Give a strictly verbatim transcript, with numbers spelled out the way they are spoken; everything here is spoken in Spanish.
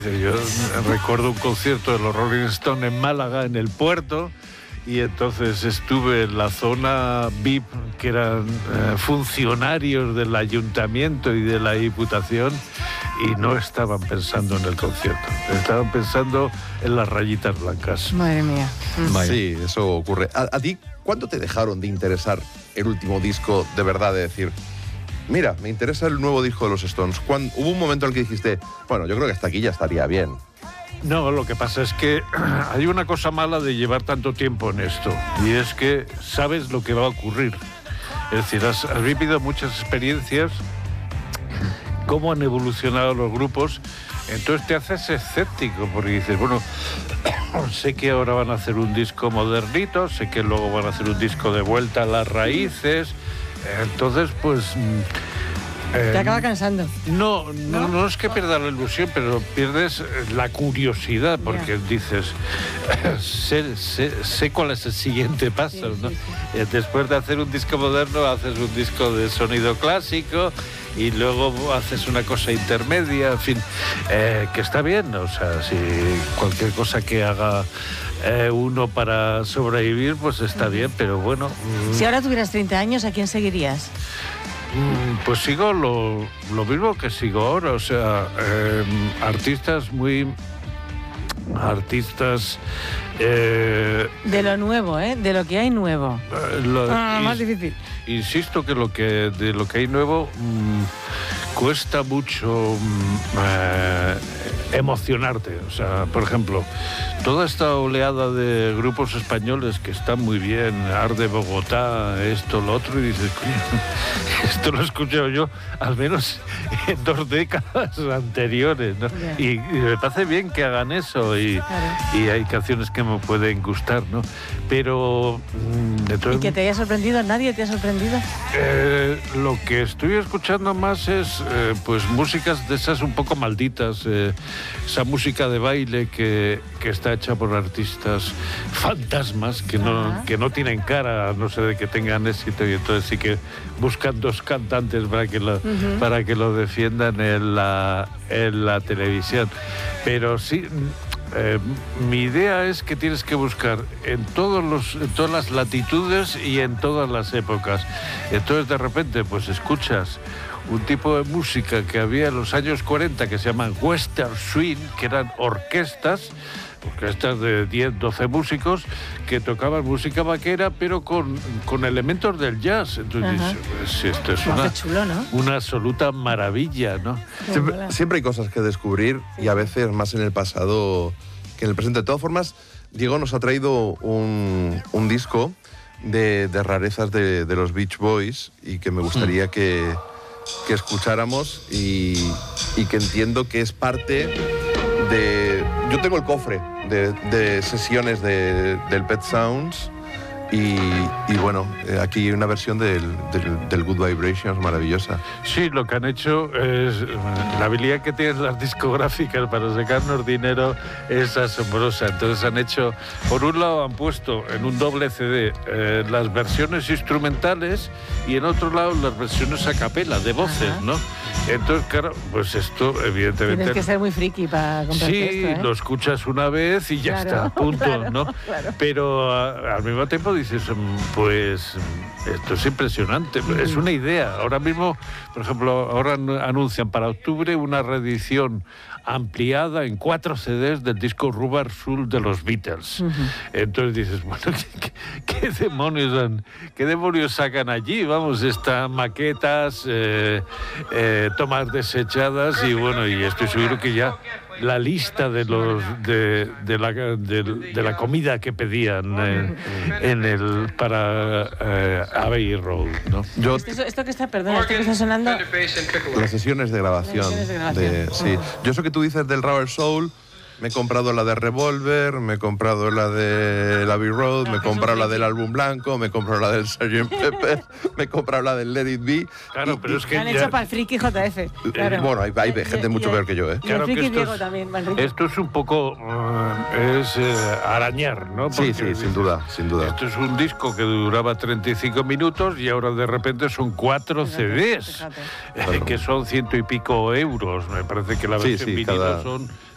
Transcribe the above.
Yo recuerdo un concierto de los Rolling Stones en Málaga, en el puerto, y entonces estuve en la zona V I P, que eran eh, funcionarios del ayuntamiento y de la diputación, y no estaban pensando en el concierto, estaban pensando en las rayitas blancas. Madre mía. Sí, eso ocurre. ¿A, a ti cuándo te dejaron de interesar el último disco de verdad, de decir, mira, me interesa el nuevo disco de los Stones? ¿Cuándo, hubo un momento en el que dijiste, bueno, yo creo que hasta aquí ya estaría bien? No, lo que pasa es que hay una cosa mala de llevar tanto tiempo en esto, y es que sabes lo que va a ocurrir. Es decir, has, has vivido muchas experiencias, cómo han evolucionado los grupos, entonces te haces escéptico, porque dices, bueno, sé que ahora van a hacer un disco modernito, sé que luego van a hacer un disco de vuelta a las raíces, entonces pues... Te acaba cansando. No, no, no es que pierdas la ilusión, pero pierdes la curiosidad, porque yeah. dices, sé, sé, sé cuál es el siguiente paso, sí, ¿no? Sí, sí. Después de hacer un disco moderno, haces un disco de sonido clásico y luego haces una cosa intermedia, en fin, eh, que está bien, o sea, si cualquier cosa que haga eh, uno para sobrevivir, pues está bien, pero bueno... Mm. Si ahora tuvieras treinta años, ¿a quién seguirías? Pues sigo lo, lo mismo que sigo ahora, o sea, eh, artistas muy... Artistas... Eh, de lo nuevo, ¿eh? De lo que hay nuevo. Eh, lo, ah, más difícil. Insisto que, lo que de lo que hay nuevo mmm, cuesta mucho mmm, eh, emocionarte. O sea, por ejemplo, toda esta oleada de grupos españoles que están muy bien, Arde Bogotá, esto, lo otro, y dices, coño, esto lo he escuchado yo al menos en dos décadas anteriores, ¿no? Yeah. Y, y me parece bien que hagan eso, y, claro. y hay canciones que me pueden gustar, ¿no? Pero... De todo... ¿Y que te haya sorprendido? ¿Nadie te ha sorprendido? Eh, lo que estoy escuchando más es, eh, pues, músicas de esas un poco malditas, eh, esa música de baile que, que está hecha por artistas fantasmas que no, que no tienen cara, no sé de que tengan éxito, y entonces sí que buscan dos cantantes para que lo, uh-huh. para que lo defiendan en la, en la televisión. Pero sí... Eh, mi idea es que tienes que buscar en, todos los, en todas las latitudes y en todas las épocas. Entonces de repente pues escuchas un tipo de música que había en los años cuarenta que se llaman Western Swing, que eran orquestas, orquestas de diez, doce músicos que tocaban música vaquera pero con, con elementos del jazz. Entonces dices, pues, esto es una, chulo, ¿no? una absoluta maravilla, ¿no? Siempre, siempre hay cosas que descubrir, sí. Y a veces más en el pasado que en el presente. De todas formas, Diego nos ha traído un, un disco de, de rarezas de, de los Beach Boys, y que me gustaría mm. que, que escucháramos, y, y que entiendo que es parte de... Yo tengo el cofre de, de sesiones de, del Pet Sounds, y, y bueno, aquí hay una versión del, del, del Good Vibrations maravillosa. Sí, lo que han hecho es... La habilidad que tienen las discográficas para sacarnos dinero es asombrosa. Entonces han hecho... Por un lado han puesto en un doble C D eh, las versiones instrumentales, y en otro lado las versiones a capela, de voces, Ajá. ¿no? Entonces, claro, pues esto evidentemente... Tienes que ser muy friki para comprar sí, esto, ¿eh? Lo escuchas una vez y ya claro, está, punto, claro, ¿no? Claro. Pero a, al mismo tiempo dices, pues esto es impresionante, mm. es una idea. Ahora mismo, por ejemplo, ahora anuncian para octubre una reedición ampliada en cuatro C Ds del disco Rubber Soul de los Beatles. Uh-huh. Entonces dices, bueno, ¿qué, qué, qué demonios han, qué demonios sacan allí? Vamos, están maquetas, eh, eh, tomas desechadas, y bueno, y estoy seguro que ya la lista de los de, de, la, de, de la comida que pedían eh, en el para eh, Abbey Road, ¿no? Yo, esto, esto que está, perdón, esto que está sonando. Las sesiones de grabación. Las sesiones de grabación. De, sí. Oh. Yo eso que tú dices del Rubber Soul, me he comprado la de Revolver, me he comprado la de Abbey Road, me he comprado la del Álbum Blanco, me he comprado la del sergeant Pepper, me he comprado la del Let It Be. Claro, y, pero es que... han ya... hecho para el friki J F. Claro. Bueno, hay, hay gente y, mucho y, peor que yo, ¿eh? Claro, que esto, es, también, esto es un poco... Uh, es eh, arañar, ¿no? Porque sí, sí, sin duda, sin duda. Esto es un disco que duraba treinta y cinco minutos y ahora de repente son cuatro C Ds, fíjate, fíjate. Eh, que son ciento y pico euros. Me parece que la versión sí, sí, vinilo cada... son...